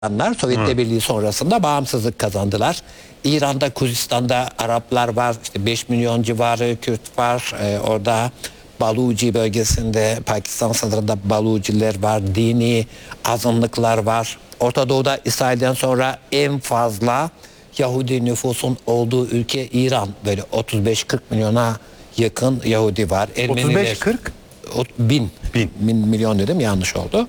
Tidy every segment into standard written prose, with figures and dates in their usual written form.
Sovyetler Birliği sonrasında bağımsızlık kazandılar. İran'da, Kurdistan'da Araplar var. İşte 5 milyon civarı Kürt var. Orada Baluci bölgesinde, Pakistan sınırında Baluciler var. Dini azınlıklar var. Orta Doğu'da İsrail'den sonra en fazla Yahudi nüfusun olduğu ülke İran. Böyle 35-40 milyona yakın Yahudi var. 35-40? Bin milyon dedim, yanlış oldu.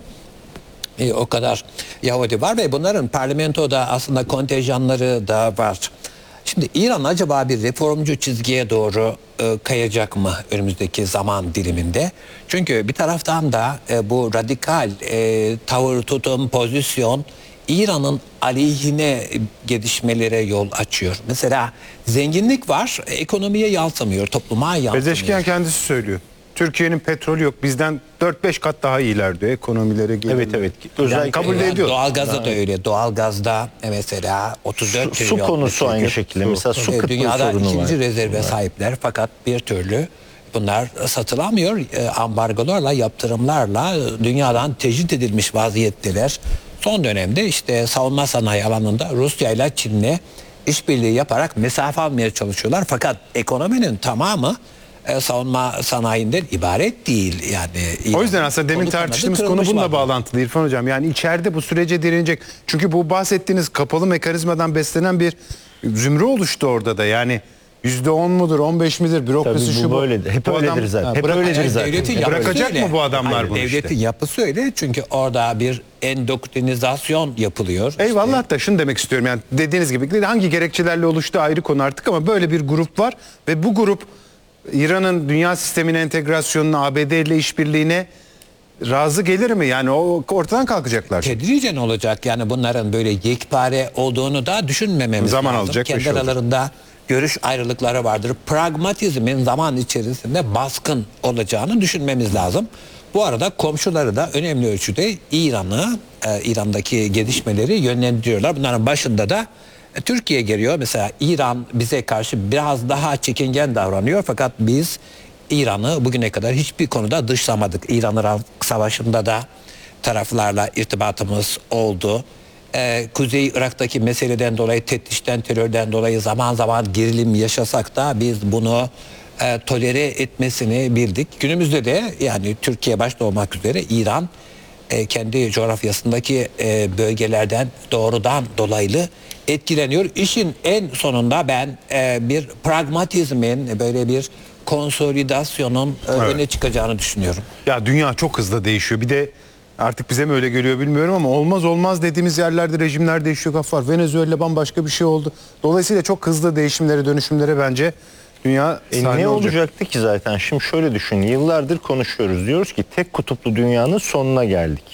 O kadar Yahudi var ve bunların parlamentoda aslında kontenjanları da var. Şimdi İran acaba bir reformcu çizgiye doğru kayacak mı önümüzdeki zaman diliminde? Çünkü bir taraftan da bu radikal tavır, tutum, pozisyon İran'ın aleyhine gelişmelere yol açıyor. Mesela zenginlik var, ekonomiye yansımıyor, topluma yansımıyor. Pezeşkiyan kendisi söylüyor. Türkiye'nin petrolü yok. Bizden 4-5 kat daha iyiler diyor ekonomilere gelince. Evet evet. Yani kabul de ediyor. Doğalgazda da öyle. Doğalgazda mesela 34 Su trilyon konusu aynı şekilde. Mesela su kıtlığı dünyada sorunu ikinci var. rezerve sahipler fakat bir türlü bunlar satılamıyor. Ambargolarla, yaptırımlarla dünyadan tecrit edilmiş vaziyetteler. Son dönemde işte savunma sanayi alanında Rusya ile Çin'le işbirliği yaparak mesafe almaya çalışıyorlar. Fakat ekonominin tamamı savunma sanayinden ibaret değil yani. O yüzden aslında demin tartıştığımız konu bununla bağlantılı İrfan Hocam. Yani içeride bu sürece direnecek. Çünkü bu bahsettiğiniz kapalı mekanizmadan beslenen bir zümre oluştu orada da. Yani %10 mudur, 15 midir, bürokrasi Tabii bu şu bu. böyle. Hep Bu öyledir zaten. Hep öyledir zaten. Bırakacak mı bu adamlar bunu işte? Devletin yapısı öyle çünkü orada bir endoktrinizasyon yapılıyor. Eyvallah da şunu demek istiyorum. Yani dediğiniz gibi hangi gerekçelerle oluştuğu ayrı konu artık ama böyle bir grup var ve bu grup İran'ın dünya sistemine entegrasyonuna, ABD ile işbirliğine razı gelir mi? Yani o ortadan kalkacaklar. Tedricen olacak. Yani bunların böyle yekpare olduğunu da düşünmememiz zaman lazım. alacak. Kendi aralarında görüş ayrılıkları vardır. Pragmatizmin zaman içerisinde baskın olacağını düşünmemiz lazım. Bu arada komşuları da önemli ölçüde İran'daki gelişmeleri yönlendiriyorlar. Bunların başında da Türkiye geliyor. Mesela İran bize karşı biraz daha çekingen davranıyor fakat biz İran'ı bugüne kadar hiçbir konuda dışlamadık. İran-Irak savaşında da taraflarla irtibatımız oldu. Kuzey Irak'taki meseleden dolayı, teftişten, terörden dolayı zaman zaman gerilim yaşasak da biz bunu tolere etmesini bildik. Günümüzde de yani Türkiye başta olmak üzere İran kendi coğrafyasındaki bölgelerden doğrudan dolaylı etkileniyor. İşin en sonunda ben bir pragmatizmin, böyle bir konsolidasyonun öne çıkacağını düşünüyorum. Ya dünya çok hızlı değişiyor. Bir de artık bize mi öyle geliyor bilmiyorum ama olmaz dediğimiz yerlerde rejimler değişiyor. Gaffar, Venezuela bambaşka bir şey oldu. Dolayısıyla çok hızlı değişimlere, dönüşümlere bence dünya ne olacaktı ki zaten? Şimdi şöyle düşün. Yıllardır konuşuyoruz. Diyoruz ki tek kutuplu dünyanın sonuna geldik.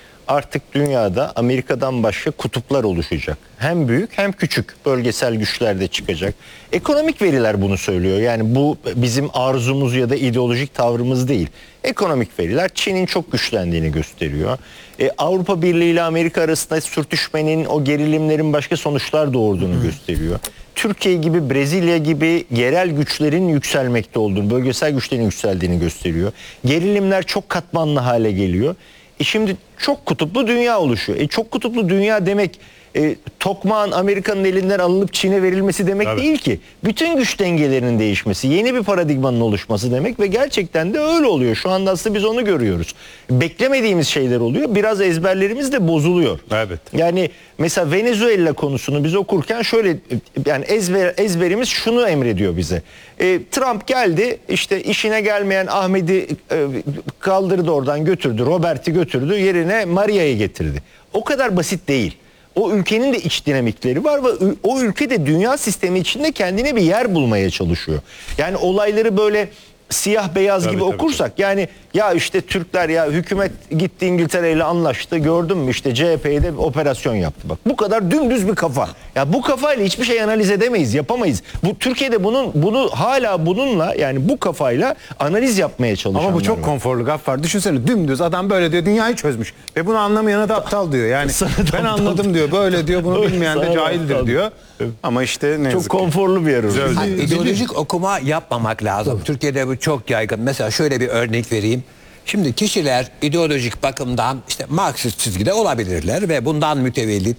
Artık dünyada Amerika'dan başka kutuplar oluşacak. Hem büyük hem küçük bölgesel güçler de çıkacak. Ekonomik veriler bunu söylüyor. Yani bu bizim arzumuz ya da ideolojik tavrımız değil. Ekonomik veriler Çin'in çok güçlendiğini gösteriyor. Avrupa Birliği ile Amerika arasında sürtüşmenin, o gerilimlerin başka sonuçlar doğurduğunu gösteriyor. Türkiye gibi, Brezilya gibi yerel güçlerin yükselmekte olduğunu, bölgesel güçlerin yükseldiğini gösteriyor. Gerilimler çok katmanlı hale geliyor. Şimdi çok kutuplu dünya oluşuyor. Çok kutuplu dünya demek tokmağın Amerika'nın elinden alınıp Çin'e verilmesi demek değil ki. Bütün güç dengelerinin değişmesi, yeni bir paradigmanın oluşması demek ve gerçekten de öyle oluyor. Şu anda aslında biz onu görüyoruz. Beklemediğimiz şeyler oluyor. Biraz ezberlerimiz de bozuluyor. Evet. Yani mesela Venezuela konusunu biz okurken şöyle yani ezberimiz şunu emrediyor bize. Trump geldi, işte işine gelmeyen Ahmet'i kaldırdı, oradan götürdü, Robert'i götürdü, yerine Maria'yı getirdi. O kadar basit değil. O ülkenin de iç dinamikleri var ve o ülke de dünya sistemi içinde kendine bir yer bulmaya çalışıyor. Yani olayları böyle siyah beyaz gibi okursak yani ya işte Türkler, ya hükümet gitti İngiltere ile anlaştı, gördün mü işte CHP'ye de bir operasyon yaptı, bak bu kadar dümdüz bir kafa. Ya bu kafayla hiçbir şey analiz edemeyiz, yapamayız. Bu Türkiye'de bunu hala bununla, yani bu kafayla analiz yapmaya çalışanlar var. Ama bu çok konforlu Gaffar. Düşünsene, dümdüz adam böyle diyor, dünyayı çözmüş ve bunu anlamayana da aptal diyor. Yani ben anladım diyor, böyle diyor, bunu bilmeyen de cahildir diyor. Ama işte ne çok konforlu bir yer orası. İdeolojik okuma yapmamak lazım. Türkiye'de bu çok yaygın. Mesela şöyle bir örnek vereyim. Şimdi kişiler ideolojik bakımdan işte Marksist çizgide olabilirler ve bundan mütevellit